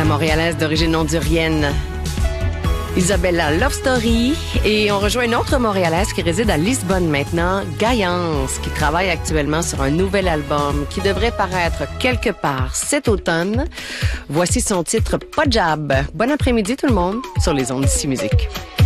Montréalaise d'origine hondurienne, Isabella Love Story. Et on rejoint une autre Montréalaise qui réside à Lisbonne maintenant, Gaïance, qui travaille actuellement sur un nouvel album qui devrait paraître quelque part cet automne. Voici son titre Pas de Jab. Bon après-midi tout le monde sur les ondes d'ici Musique.